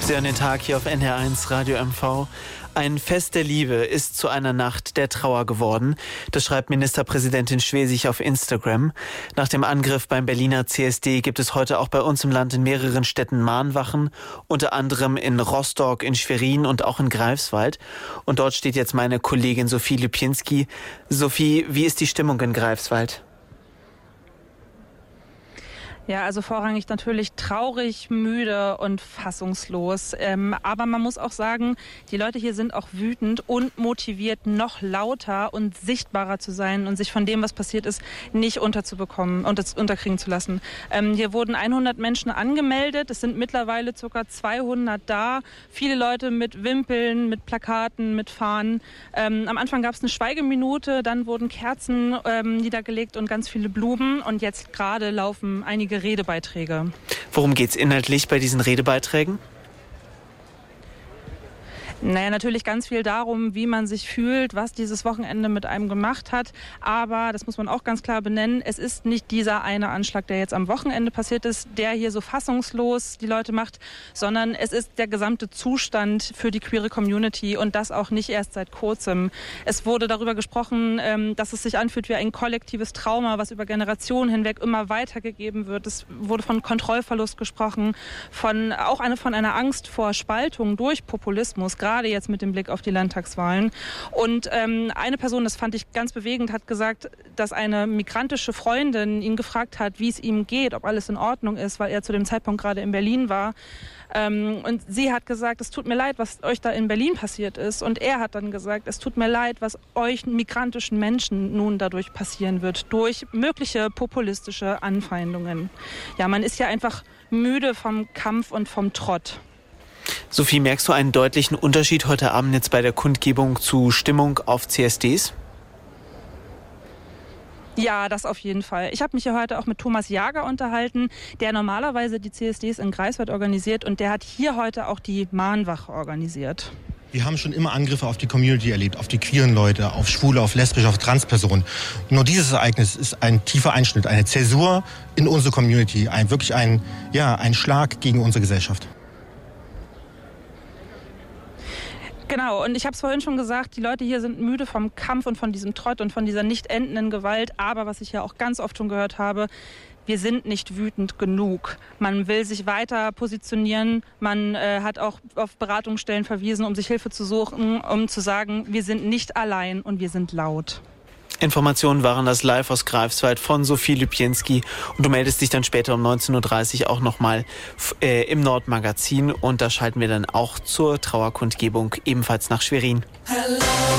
Sie hören den Tag hier auf NDR1 Radio MV. Ein Fest der Liebe ist zu einer Nacht der Trauer geworden. Das schreibt Ministerpräsidentin Schwesig auf Instagram. Nach dem Angriff beim Berliner CSD gibt es heute auch bei uns im Land in mehreren Städten Mahnwachen, unter anderem in Rostock, in Schwerin und auch in Greifswald. Und dort steht jetzt meine Kollegin Sophie Lipinski. Sophie, wie ist die Stimmung in Greifswald? Ja, also vorrangig natürlich traurig, müde und fassungslos. Aber man muss auch sagen, die Leute hier sind auch wütend und motiviert, noch lauter und sichtbarer zu sein und sich von dem, was passiert ist, nicht unterzubekommen und unterkriegen zu lassen. Hier wurden 100 Menschen angemeldet. Es sind mittlerweile ca. 200 da. Viele Leute mit Wimpeln, mit Plakaten, mit Fahnen. Am Anfang gab es eine Schweigeminute, dann wurden Kerzen niedergelegt und ganz viele Blumen. Und jetzt gerade laufen einige Redebeiträge. Worum geht's inhaltlich bei diesen Redebeiträgen? Naja, natürlich ganz viel darum, wie man sich fühlt, was dieses Wochenende mit einem gemacht hat. Aber, das muss man auch ganz klar benennen, es ist nicht dieser eine Anschlag, der jetzt am Wochenende passiert ist, der hier so fassungslos die Leute macht, sondern es ist der gesamte Zustand für die queere Community und das auch nicht erst seit kurzem. Es wurde darüber gesprochen, dass es sich anfühlt wie ein kollektives Trauma, was über Generationen hinweg immer weitergegeben wird. Es wurde von Kontrollverlust gesprochen, von einer Angst vor Spaltung durch Populismus, gerade jetzt mit dem Blick auf die Landtagswahlen. Und eine Person, das fand ich ganz bewegend, hat gesagt, dass eine migrantische Freundin ihn gefragt hat, wie es ihm geht, ob alles in Ordnung ist, weil er zu dem Zeitpunkt gerade in Berlin war. Und sie hat gesagt, es tut mir leid, was euch da in Berlin passiert ist. Und er hat dann gesagt, es tut mir leid, was euch migrantischen Menschen nun dadurch passieren wird, durch mögliche populistische Anfeindungen. Ja, man ist ja einfach müde vom Kampf und vom Trott. Sophie, merkst du einen deutlichen Unterschied heute Abend jetzt bei der Kundgebung zu Stimmung auf CSDs? Ja, das auf jeden Fall. Ich habe mich ja heute auch mit Thomas Jager unterhalten, der normalerweise die CSDs in Greifswald organisiert und der hat hier heute auch die Mahnwache organisiert. Wir haben schon immer Angriffe auf die Community erlebt, auf die queeren Leute, auf Schwule, auf Lesbische, auf Transpersonen. Nur dieses Ereignis ist ein tiefer Einschnitt, eine Zäsur in unsere Community, ein Schlag gegen unsere Gesellschaft. Genau, und ich habe es vorhin schon gesagt, die Leute hier sind müde vom Kampf und von diesem Trott und von dieser nicht endenden Gewalt. Aber was ich ja auch ganz oft schon gehört habe, wir sind nicht wütend genug. Man will sich weiter positionieren. Man hat auch auf Beratungsstellen verwiesen, um sich Hilfe zu suchen, um zu sagen, wir sind nicht allein und wir sind laut. Informationen waren das live aus Greifswald von Sophie Lipinski. Und du meldest dich dann später um 19.30 Uhr auch nochmal im Nordmagazin. Und da schalten wir dann auch zur Trauerkundgebung ebenfalls nach Schwerin. Hello.